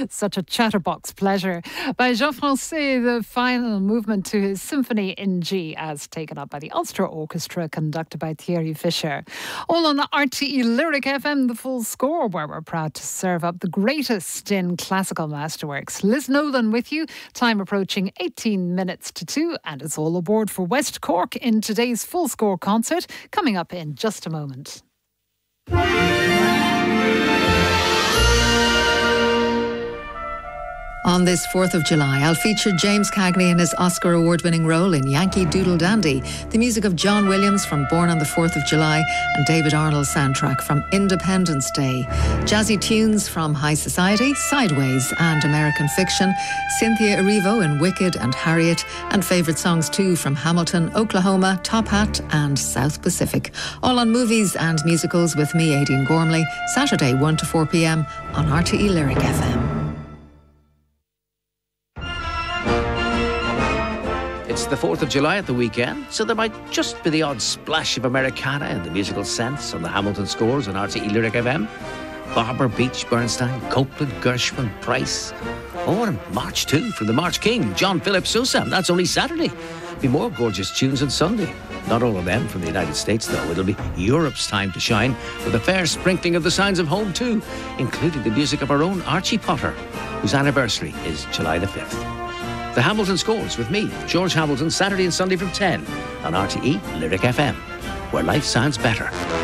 Such a chatterbox pleasure. By Jean-François, the final movement to his Symphony in G, as taken up by the Ulster Orchestra, conducted by Thierry Fischer. All on RTE Lyric FM, the full score, where we're proud to serve up the greatest in classical masterworks. Liz Nolan with you. Time approaching 18 minutes to 2, and it's all aboard for West Cork in today's full score concert, coming up in just a moment. On this 4th of July, I'll feature James Cagney in his Oscar award-winning role in Yankee Doodle Dandy, the music of John Williams from Born on the 4th of July, and David Arnold's soundtrack from Independence Day. Jazzy tunes from High Society, Sideways and American Fiction, Cynthia Erivo in Wicked and Harriet, and favourite songs too from Hamilton, Oklahoma, Top Hat and South Pacific. All on movies and musicals with me, Aideen Gormley, Saturday 1 to 4 p.m. on RTE Lyric FM. It's the 4th of July at the weekend, so there might just be the odd splash of Americana in the musical sense on the Hamilton scores on RTE Lyric FM. Barber, Beach, Bernstein, Copeland, Gershwin, Price. Oh, and March too, from the March King, John Philip Sousa. That's only Saturday. Be more gorgeous tunes on Sunday. Not all of them from the United States, though. It'll be Europe's time to shine, with a fair sprinkling of the sounds of home too, including the music of our own Archie Potter, whose anniversary is July the 5th. The Hamilton Scores with me, George Hamilton, Saturday and Sunday from 10 on RTE Lyric FM, where life sounds better.